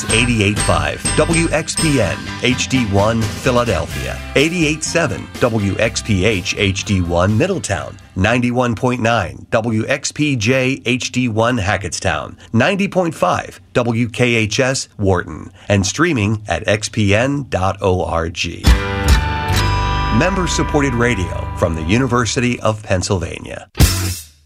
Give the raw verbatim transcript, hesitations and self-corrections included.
eighty-eight point five W X P N H D one Philadelphia, eighty-eight point seven W X P H H D one Middletown, ninety-one point nine W X P J H D one Hackettstown, ninety point five W K H S Wharton, and streaming at x p n dot org. Member-supported radio from the University of Pennsylvania.